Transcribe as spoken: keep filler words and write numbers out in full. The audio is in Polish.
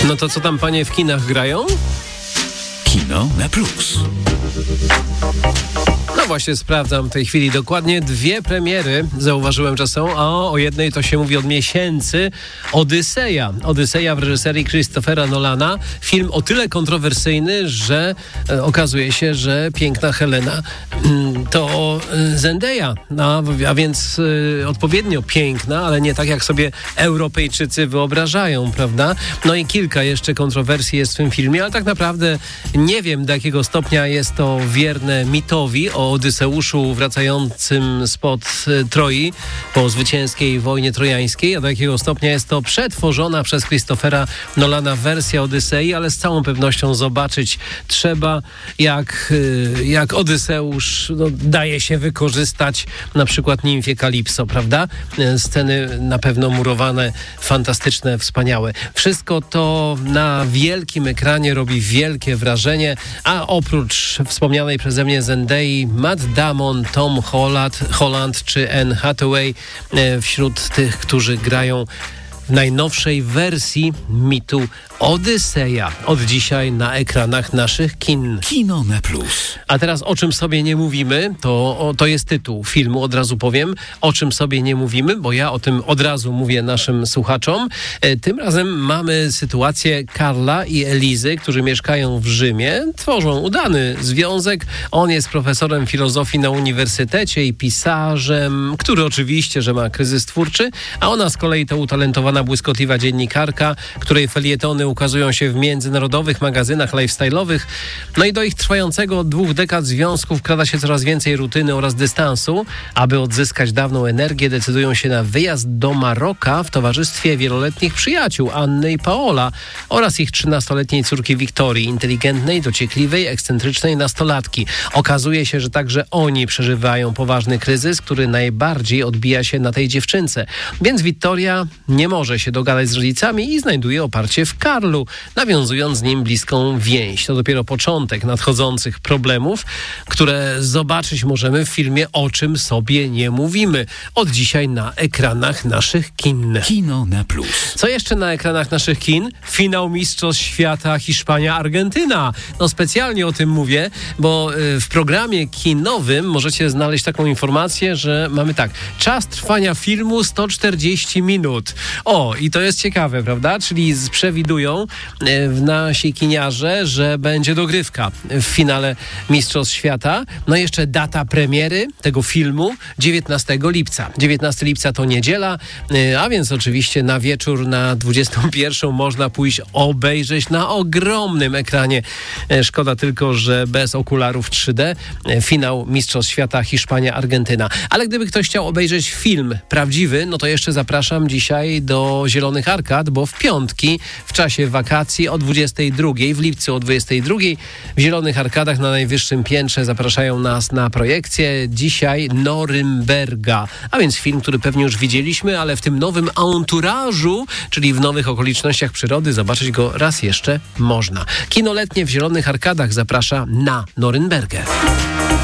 No to co tam panie w kinach grają? Kino na plus. No właśnie, sprawdzam w tej chwili dokładnie. Dwie premiery zauważyłem, że są, a o jednej to się mówi od miesięcy. Odyseja. Odyseja w reżyserii Christophera Nolana. Film o tyle kontrowersyjny, że e, okazuje się, że piękna Helena mm, to e, Zendaya. A, a więc e, odpowiednio piękna, ale nie tak jak sobie Europejczycy wyobrażają, prawda? No i kilka jeszcze kontrowersji jest w tym filmie, ale tak naprawdę nie wiem, do jakiego stopnia jest to wierne mitowi o Odyseuszu wracającym spod Troi po zwycięskiej wojnie trojańskiej, a do jakiego stopnia jest to przetworzona przez Christophera Nolana wersja Odysei, ale z całą pewnością zobaczyć trzeba, jak, jak Odyseusz no, daje się wykorzystać na przykład nimfie Kalipso, prawda? Sceny na pewno murowane, fantastyczne, wspaniałe. Wszystko to na wielkim ekranie robi wielkie wrażenie, a oprócz wspomnianej przeze mnie Zendai, Matt Damon, Tom Holland, Holland czy Anne Hathaway e, wśród tych, którzy grają w najnowszej wersji mitu Odyseja. Od dzisiaj na ekranach naszych kin. Kino na plus. A teraz o czym sobie nie mówimy, to, o, to jest tytuł filmu, od razu powiem. O czym sobie nie mówimy, bo ja o tym od razu mówię naszym słuchaczom. E, tym razem mamy sytuację Karla i Elizy, którzy mieszkają w Rzymie, tworzą udany związek. On jest profesorem filozofii na uniwersytecie i pisarzem, który oczywiście, że ma kryzys twórczy, a ona z kolei to utalentowana, błyskotliwa dziennikarka, której felietony ukazują się w międzynarodowych magazynach lifestyle'owych. No i do ich trwającego od dwóch dekad związku wkrada się coraz więcej rutyny oraz dystansu. Aby odzyskać dawną energię, decydują się na wyjazd do Maroka w towarzystwie wieloletnich przyjaciół Anny i Paola oraz ich trzynastoletniej córki Wiktorii, inteligentnej, dociekliwej, ekscentrycznej nastolatki. Okazuje się, że także oni przeżywają poważny kryzys, który najbardziej odbija się na tej dziewczynce. Więc Wiktoria nie może się dogadać z rodzicami i znajduje oparcie w Karlu, nawiązując z nim bliską więź. To dopiero początek nadchodzących problemów, które zobaczyć możemy w filmie O czym sobie nie mówimy. Od dzisiaj na ekranach naszych kin. Kino na plus. Co jeszcze na ekranach naszych kin? Finał Mistrzostw Świata Hiszpania-Argentyna. No specjalnie o tym mówię, bo w programie kinowym możecie znaleźć taką informację, że mamy tak, czas trwania filmu sto czterdzieści minut. O, i to jest ciekawe, prawda? Czyli przewidują w nasi kiniarze, że będzie dogrywka w finale Mistrzostw Świata. No i jeszcze data premiery tego filmu dziewiętnastego lipca. dziewiętnastego lipca to niedziela, a więc oczywiście na wieczór na dwudziestą pierwszą można pójść obejrzeć na ogromnym ekranie. Szkoda tylko, że bez okularów trzy D. Finał Mistrzostw Świata Hiszpania-Argentyna. Ale gdyby ktoś chciał obejrzeć film prawdziwy, no to jeszcze zapraszam dzisiaj do Zielonych Arkad, bo w piątki w czasie wakacji o dwudziestej drugiej, w lipcu o dwudziestej drugiej w Zielonych Arkadach na najwyższym piętrze zapraszają nas na projekcję dzisiaj Norymberga. A więc film, który pewnie już widzieliśmy, ale w tym nowym entourage'u, czyli w nowych okolicznościach przyrody, zobaczyć go raz jeszcze można. Kino letnie w Zielonych Arkadach zaprasza na Norymbergę.